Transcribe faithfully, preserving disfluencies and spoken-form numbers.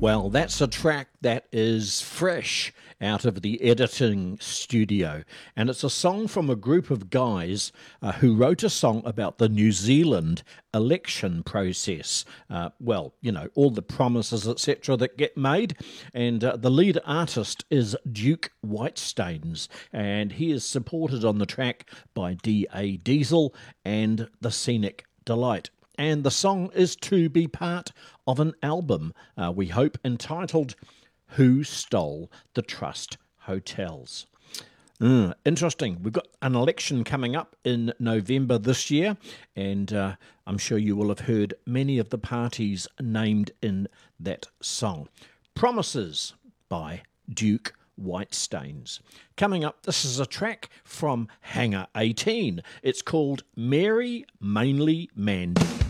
Well, that's a track that is fresh out of the editing studio. And it's a song from a group of guys uh, who wrote a song about the New Zealand election process. Uh, well, you know, all the promises, et cetera, that get made. And uh, the lead artist is Duke Whitestains. And he is supported on the track by D A Diesel and The Scenic Delight. And the song is to be part of an album, uh, we hope, entitled Who Stole the Trust Hotels? Mm, interesting. We've got an election coming up in November this year, and uh, I'm sure you will have heard many of the parties named in that song. Promises by Duke Whitestains. Coming up, this is a track from Hangar eighteen. It's called Mary Mainly Mandy.